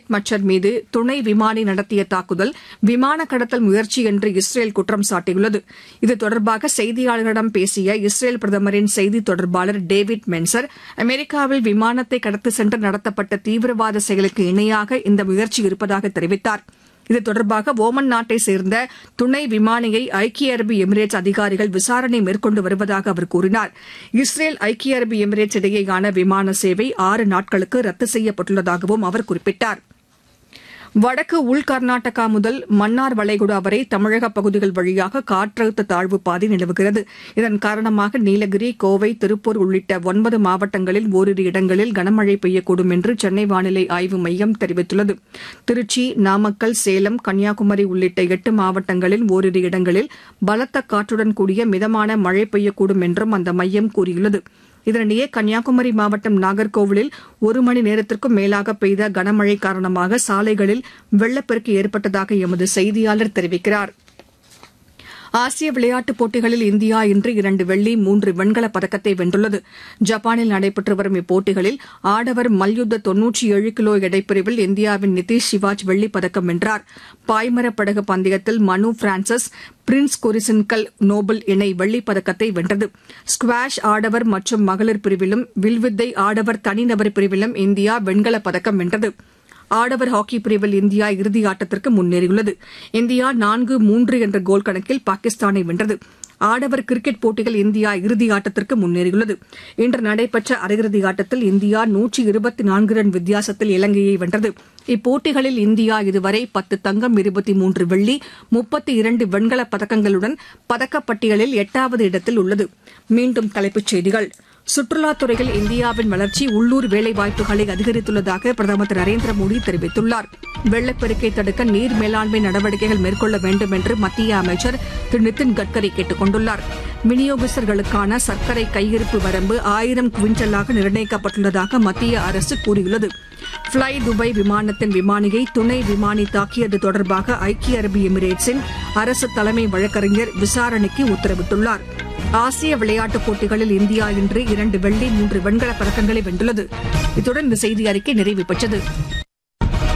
மச்சர் மீது துணை விமானி நடத்திய தாக்குதல் விமான கடத்தல் முயற்சி என்று இஸ்ரேல் குற்றம் சாட்டியுள்ளது. இது தொடர்பாக செய்தியாளர்களிடம் பேசிய இஸ்ரேல் பிரதமரின் செய்தித் தொடர்பாளர் டேவிட் மென்சர், அமெரிக்காவில் விமானத்தை கடத்தி சென்று நடத்தப்பட்ட தீவிரவாத செயலுக்கு இணையாக இந்த முயற்சி இருப்பதாக தெரிவித்தார். இது தொடர்பாக ஓமன் நாட்டைச் சேர்ந்த துணை விமானியை ஐக்கிய அரபு எமிரேட்ஸ் அதிகாரிகள் விசாரணை மேற்கொண்டு வருவதாக அவர் கூறினார். இஸ்ரேல் ஐக்கிய அரபு எமிரேட்ஸ் இடையேயான விமான சேவை 6 நாட்களுக்கு ரத்து செய்யப்பட்டுள்ளதாகவும் அவர் குறிப்பிட்டார். வடக்கு உள் கர்நாடகா முதல் மன்னார் வளைகுடா வரை தமிழக பகுதிகள் வழியாக காற்றழுத்த தாழ்வு பாதை நிலவுகிறது. இதன் காரணமாக நீலகிரி, கோவை, திருப்பூர் உள்ளிட்ட 9 மாவட்டங்களில் ஓரிரு இடங்களில் கனமழை பெய்யக்கூடும் என்று சென்னை வானிலை ஆய்வு மையம் தெரிவித்துள்ளது. திருச்சி, நாமக்கல், சேலம், கன்னியாகுமரி உள்ளிட்ட 8 மாவட்டங்களில் ஓரிரு இடங்களில் பலத்த காற்றுடன் கூடிய மிதமான மழை பெய்யக்கூடும் என்றும் அந்த மையம் கூறியுள்ளது. இதனிடையே கன்னியாகுமரி மாவட்டம் நாகர்கோவிலில் 1 மணி நேரத்திற்கும் மேலாக பெய்த கனமழை காரணமாக சாலைகளில் வெள்ளப்பெருக்கு ஏற்பட்டதாக எமது செய்தியாளர் தெரிவிக்கிறார். ஆசிய விளையாட்டுப் போட்டிகளில் இந்தியா இன்று 2 வெள்ளி, 3 வெண்கலப் பதக்கத்தை வென்றுள்ளது. ஜப்பானில் நடைபெற்று வரும் இப்போட்டிகளில் ஆடவர் மல்யுத்த 97 கிலோ எடைப்பிரிவில் இந்தியாவின் நிதிஷ் சிவாஜ் வெள்ளிப் பதக்கம் வென்றார். பாய்மரப் படகு பந்தயத்தில் மனு பிரான்சிஸ், பிரின்ஸ் கொரிசின்கல் நோபல் இணை வெள்ளிப் பதக்கத்தை வென்றது. ஸ்குவாஷ் ஆடவர் மற்றும் மகளிர் பிரிவிலும், வில்வித்தை ஆடவர் தனிநபர் பிரிவிலும் இந்தியா வெண்கலப் பதக்கம் வென்றது. ஆடவர் ஹாக்கி பிரிவில் இந்தியா இறுதி ஆட்டத்திற்கு முன்னேறியுள்ளது. இந்தியா 4-3 என்ற கோல் கணக்கில் பாகிஸ்தானை வென்றது. ஆடவர் கிரிக்கெட் போட்டியில் இந்தியா இறுதி ஆட்டத்திற்கு முன்னேறியுள்ளது. இன்று நடைபெற்ற அரையிறுதி ஆட்டத்தில் இந்தியா 124 ரன் வித்தியாசத்தில் இலங்கையை வென்றது. இப்போட்டிகளில் இந்தியா இதுவரை 10 தங்கம், 23 வெள்ளி, 32 வெண்கலப் பதக்கங்களுடன் பதக்கப்பட்டியலில் 8வது இடத்தில் உள்ளது. மீண்டும் தலைப்புச் செய்திகள். சுற்றுலாத் துறையில் இந்தியாவின் வளர்ச்சி உள்ளூர் வேலைவாய்ப்புகளை அதிகரித்துள்ளதாக பிரதமர் திரு நரேந்திர மோடி தெரிவித்துள்ளார். வெள்ளப்பெருக்கை தடுக்க நீர் மேலாண்மை நடவடிக்கைகள் மேற்கொள்ள வேண்டும் என்று மத்திய அமைச்சர் திரு நிதின் கட்கரி கேட்டுக் கொண்டுள்ளார். விநியோகஸ்தர்களுக்கான சர்க்கரை கையிருப்பு வரம்பு 1000 குவிண்டலாக நிர்ணயிக்கப்பட்டுள்ளதாக மத்திய அரசு கூறியுள்ளது. ஃப்ளை துபாய் விமானத்தின் விமானியை துணை விமானி தாக்கியது தொடர்பாக ஐக்கிய அரபு எமிரேட்ஸின் அரசு தலைமை வழக்கறிஞர் விசாரணைக்கு உத்தரவிட்டுள்ளார். ஆசிய விளையாட்டுப் போட்டிகளில் இந்தியா இன்று 2 வெள்ளி, 3 வெண்கலப் பதக்கங்களை வென்றுள்ளது. இத்துடன் இந்த செய்தி அறிக்கை நிறைவு பெற்றது.